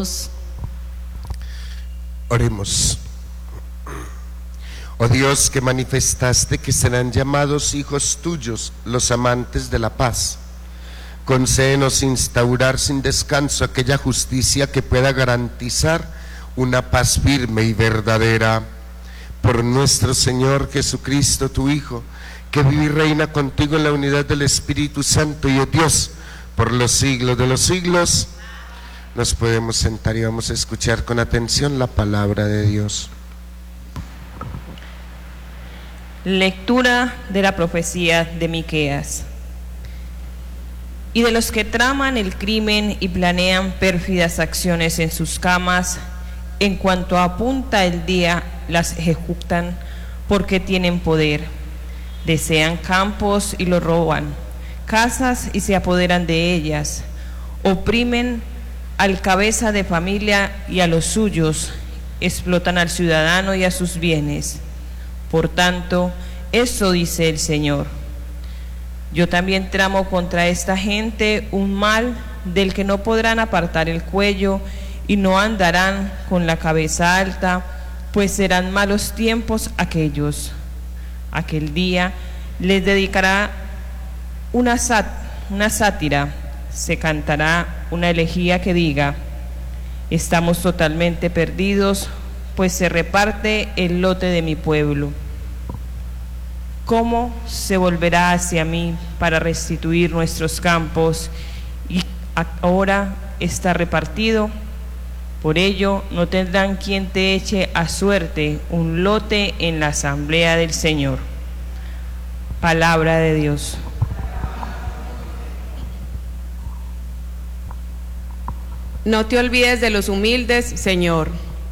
Dios. Oremos. Oh Dios, que manifestaste que serán llamados hijos tuyos los amantes de la paz, concédenos instaurar sin descanso aquella justicia que pueda garantizar una paz firme y verdadera. Por nuestro Señor Jesucristo, tu Hijo, que vive y reina contigo en la unidad del Espíritu Santo y es Dios por los siglos de los siglos. Nos podemos sentar y vamos a escuchar con atención la palabra de Dios. Lectura de la profecía de Miqueas. Y de los que traman el crimen y planean pérfidas acciones en sus camas, en cuanto apunta el día, las ejecutan porque tienen poder. Desean campos y los roban, casas y se apoderan de ellas. Oprimen al cabeza de familia y a los suyos, explotan al ciudadano y a sus bienes. Por tanto, eso dice el Señor: yo también tramo contra esta gente un mal del que no podrán apartar el cuello y no andarán con la cabeza alta, pues serán malos tiempos aquellos. Aquel día les dedicará una sátira, se cantará una elegía que diga: estamos totalmente perdidos, pues se reparte el lote de mi pueblo. ¿Cómo se volverá hacia mí para restituir nuestros campos y ahora está repartido? Por ello no tendrán quien te eche a suerte un lote en la asamblea del Señor. Palabra de Dios. No te olvides de los humildes, Señor.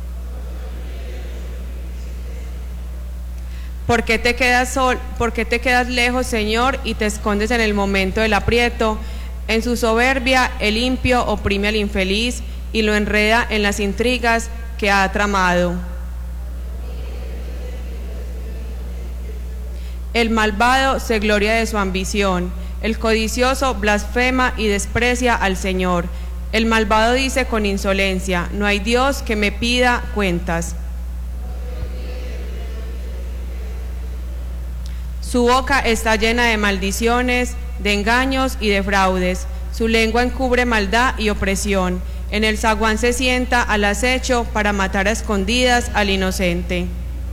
¿Por qué te quedas lejos, Señor, y te escondes en el momento del aprieto? En su soberbia, el impío oprime al infeliz y lo enreda en las intrigas que ha tramado. El malvado se gloria de su ambición, el codicioso blasfema y desprecia al Señor. El malvado dice con insolencia: no hay Dios que me pida cuentas. Su boca está llena de maldiciones, de engaños y de fraudes. Su lengua encubre maldad y opresión. En el zaguán se sienta al acecho para matar a escondidas al inocente.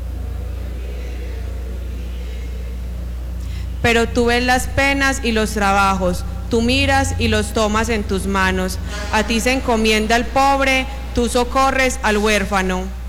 Pero tú ves las penas y los trabajos, tú miras y los tomas en tus manos. A ti se encomienda al pobre, tú socorres al huérfano.